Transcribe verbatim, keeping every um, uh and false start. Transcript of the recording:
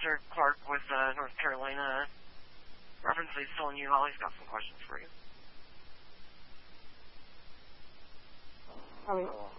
Officer Clark with uh, North Carolina reference. He's telling you Holly's got some questions for you. I mean,